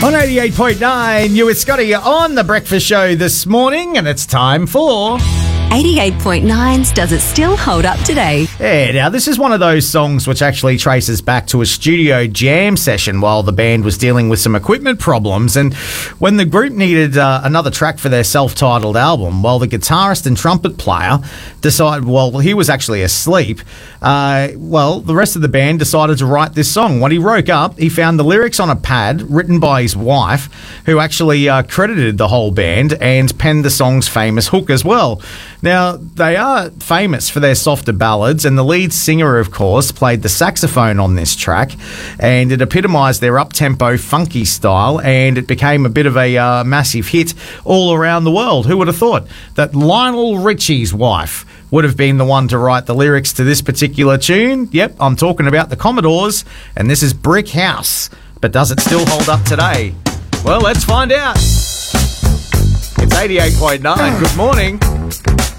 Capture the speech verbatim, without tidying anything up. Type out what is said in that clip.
On eighty-eight point nine, you with Scotty on The Breakfast Show this morning, and it's time for... eighty-eight point nine's Does It Still Hold Up Today? Yeah, now this is one of those songs which actually traces back to a studio jam session while the band was dealing with some equipment problems, and when the group needed uh, another track for their self-titled album, well, the guitarist and trumpet player decided, well, he was actually asleep, uh, well, the rest of the band decided to write this song. When he woke up, he found the lyrics on a pad written by his wife, who actually uh, credited the whole band and penned the song's famous hook as well. Now, they are famous for their softer ballads, and the lead singer, of course, played the saxophone on this track, and it epitomised their up-tempo, funky style, and it became a bit of a uh, massive hit all around the world. Who would have thought that Lionel Richie's wife would have been the one to write the lyrics to this particular tune? Yep, I'm talking about the Commodores, and this is Brick House. But does it still hold up today? Well, let's find out. It's eighty-eight point nine. Good morning.